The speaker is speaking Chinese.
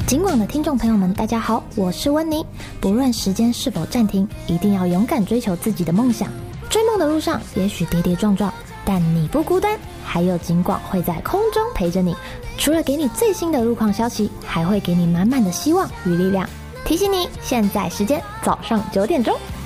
警广的听众朋友们，大家好，我是温妮。不论时间是否暂停，一定要勇敢追求自己的梦想。追梦的路上，也许跌跌撞撞，但你不孤单，还有警广会在空中陪着你。除了给你最新的路况消息，还会给你满满的希望与力量。提醒你，现在时间早上9点钟。